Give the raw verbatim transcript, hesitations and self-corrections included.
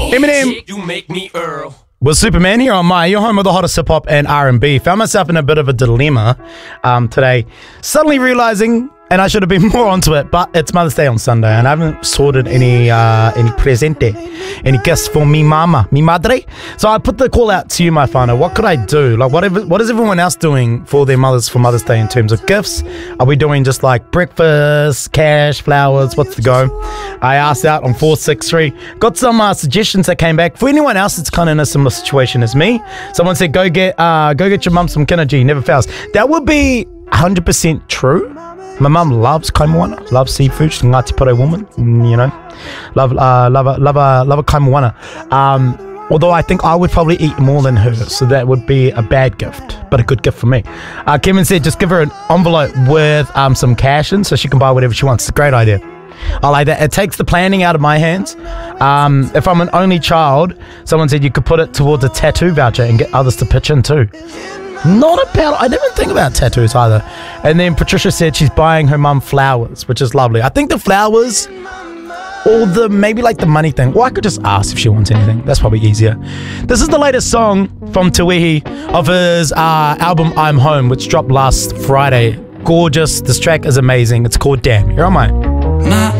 Eminem. You make me Earl. Was Superman here on my, your home of the hottest hip hop and R and B. Found myself in a bit of a dilemma um, today. Suddenly realizing, and I should have been more onto it, but it's Mother's Day on Sunday, and I haven't sorted any uh, any presente, any gifts for mi mama, mi madre. So I put the call out to you, my whānau. What could I do? Like, whatever, what is everyone else doing for their mothers for Mother's Day in terms of gifts? Are we doing just like breakfast, cash, flowers? What's the go? I asked out on four six three. Got some uh, suggestions that came back. For anyone else that's kind of in a similar situation as me, someone said, go get uh, go get your mum some kinaji, never fails. That would be one hundred percent true. My mum loves kaimoana, loves seafood. She's a Ngāti Porou woman, you know. Love, uh, love, a, love, a, love a kaimoana. Um, although I think I would probably eat more than her, so that would be a bad gift, but a good gift for me. Uh, Kevin said just give her an envelope with um, some cash in so she can buy whatever she wants. It's a great idea. I like that. It takes the planning out of my hands. Um, if I'm an only child, someone said you could put it towards a tattoo voucher and get others to pitch in too. Not a bad, I didn't think about tattoos either. And then Patricia said she's buying her mum flowers, which is lovely. I think the flowers or the maybe like the money thing. Or I could just ask if she wants anything. That's probably easier. This is the latest song from Te Wehi of his uh, album I'm Home, which dropped last Friday. Gorgeous. This track is amazing. It's called Damn. Here am I.